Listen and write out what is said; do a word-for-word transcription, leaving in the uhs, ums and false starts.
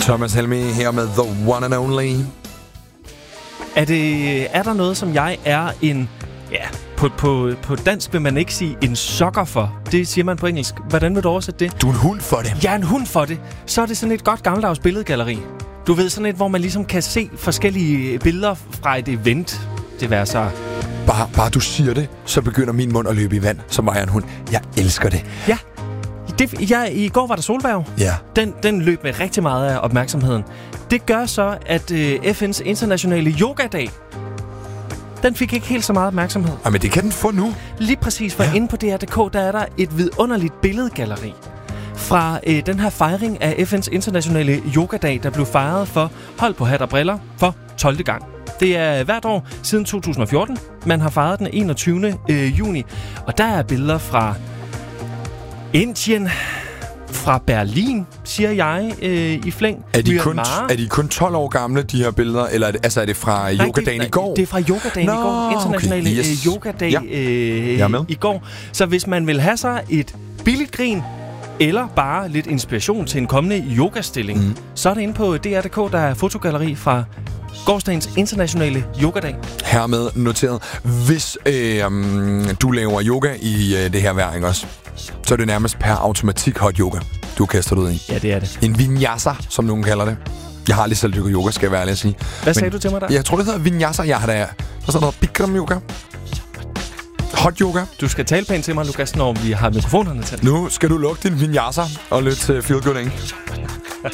Thomas Helmig her med The One and Only. Er, det, er der noget, som jeg er en... Ja, på, på, på dansk vil man ikke sige en sokker for. Det siger man på engelsk. Hvordan vil du oversætte det? Du er en hund for det. Jeg er en hund for det. Så er det sådan et godt gammeldags billedgalleri. Du ved, sådan et, hvor man ligesom kan se forskellige billeder fra et event. Det vil så... Bare, bare du siger det, så begynder min mund at løbe i vand, som var jeg en hund. Jeg elsker det. Ja. Det, jeg, I går var der solværv. Ja. Den, den løb med rigtig meget af opmærksomheden. Det gør så, at øh, F N's internationale yogadag, den fik ikke helt så meget opmærksomhed. Ja, men det kan den få nu. Lige præcis, for ja. Inde på D R punktum d k, der er der et vidunderligt billedgalleri fra øh, den her fejring af F N's internationale yogadag, der blev fejret for hold på hat og briller for tolvte gang. Det er hvert år siden to tusind og fjorten. Man har fejret den enogtyvende juni. Og der er billeder fra Indien, fra Berlin, siger jeg øh, i flæng. Er de, kun, er de kun tolv år gamle, de her billeder? Eller er det, altså, er det fra Nej, yogadagen det, i går? Det er fra yogadagen Nå, i går. Internationale okay. Yes. yogadag ja. øh, i går. Så hvis man vil have sig et billigt grin, eller bare lidt inspiration til en kommende yogastilling, mm. så er det inde på D R punktum d k, der er fotogalleri fra gårsdagens internationale yogadag. Hermed noteret. Hvis øh, um, du laver yoga i øh, det her vejr, ikke også? Så er det nærmest per automatik hot yoga, du kaster ud i. Ja, det er det. En vinyasa, som nogen kalder det. Jeg har lige selv dykket yoga, skal jeg være ærlig at sige. Hvad sagde Men, du til mig der? Jeg tror, det hedder vinyasa. Jeg har da... Der er sådan noget Bikram yoga. Hot yoga. Du skal tale pænt til mig, Lukas, når vi har mikrofonerne til. Nu skal du lukke din vinyasa og lytte til Feel Good, ikke?